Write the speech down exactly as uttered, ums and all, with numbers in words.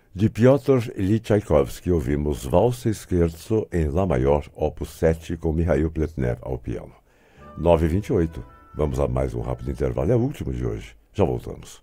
De Piotr Ilyich Tchaikovsky, ouvimos Valsa Scherzo em Lá maior, opus sete, com Mihail Pletnev ao piano. nove e vinte e oito. Vamos a mais um rápido intervalo, é o último de hoje. Já voltamos.